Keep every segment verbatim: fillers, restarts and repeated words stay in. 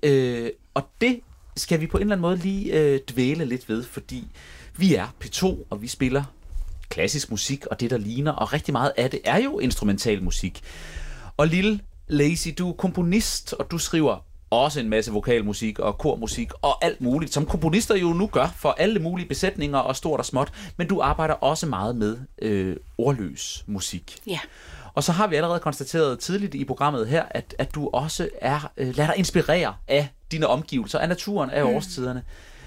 øh, og det skal vi på en eller anden måde lige øh, dvæle lidt ved, fordi vi er P to, og vi spiller klassisk musik, og det, der ligner, og rigtig meget af det er jo instrumental musik. Og Lille Lazy, du er komponist, og du skriver også en masse vokalmusik og kormusik og alt muligt, som komponister jo nu gør for alle mulige besætninger og stort og småt, men du arbejder også meget med øh, ordløs musik. Ja. Og så har vi allerede konstateret tidligt i programmet her, at, at du også er, øh, lader dig inspirere af dine omgivelser, af naturen, af mm. årstiderne.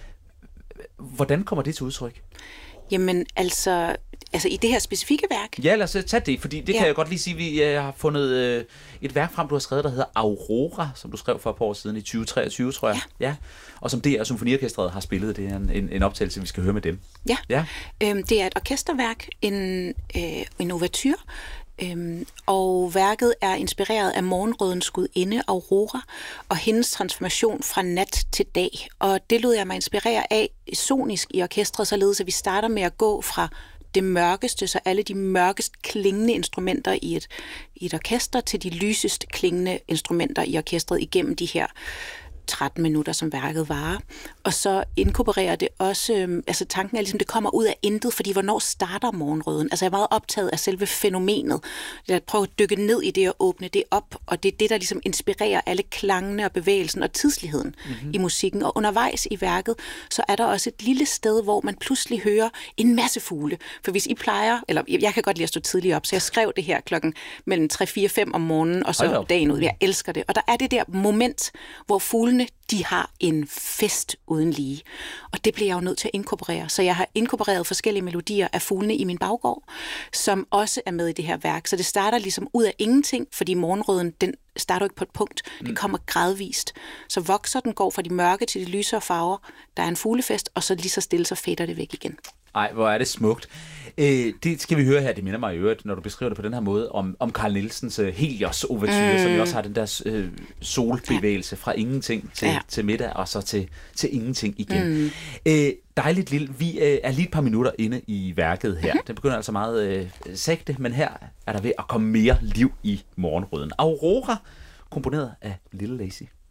Hvordan kommer det til udtryk? Jamen, altså, altså i det her specifikke værk? Ja, lad os tage det, fordi det ja. kan jeg godt lige sige, vi øh, har fundet øh, et værk frem, du har skrevet, der hedder Aurora, som du skrev for et par år siden i tyve treogtyve, tror jeg. Ja. ja. Og som D R Symfoniorkestret har spillet, det er en, en, en optagelse, vi skal høre med dem. Ja, ja. Øhm, det er et orkesterværk, en, øh, en ouverture, Øhm, og værket er inspireret af morgenrødens gudinde Aurora og hendes transformation fra nat til dag. Og det lod jeg mig inspirere af sonisk i orkestret, således at vi starter med at gå fra det mørkeste, så alle de mørkest klingende instrumenter i et, i et orkester, til de lysest klingende instrumenter i orkestret igennem de her tretten minutter, som værket varer. Og så inkorporerer det også, øh, altså tanken er ligesom, det kommer ud af intet, fordi hvornår starter morgenrøden? Altså jeg er meget optaget af selve fænomenet. Jeg prøver at dykke ned i det og åbne det op, og det er det, der ligesom inspirerer alle klangene og bevægelsen og tidsligheden mm-hmm. i musikken. Og undervejs i værket, så er der også et lille sted, hvor man pludselig hører en masse fugle. For hvis I plejer, eller jeg kan godt lide at stå tidligt op, så jeg skrev det her klokken mellem tre, fire, fem om morgenen, og så dagen ud. Jeg elsker det. Og der er det der moment, hvor fuglene de har en fest uden lige. Og det bliver jeg jo nødt til at inkorporere. Så jeg har inkorporeret forskellige melodier af fuglene i min baggård, som også er med i det her værk. Så det starter ligesom ud af ingenting, fordi morgenrøden, den starter ikke på et punkt. Mm. Det kommer gradvist. Så vokser den, går fra de mørke til de lysere farver. Der er en fuglefest, og så lige så stille, så fader det væk igen. Ej, hvor er det smukt. Øh, det skal vi høre her, det minder mig i øvrigt, når du beskriver det på den her måde, om, om Carl Nielsens uh, Helios-ouverture, mm. som jo også har den der uh, solbevægelse fra ingenting til, ja. til middag, og så til, til ingenting igen. Mm. Øh, dejligt lille. Vi uh, er lige et par minutter inde i værket her. Mm-hmm. Den begynder altså meget uh, sagte, men her er der ved at komme mere liv i morgenrøden. Aurora, komponeret af Lille Lazy.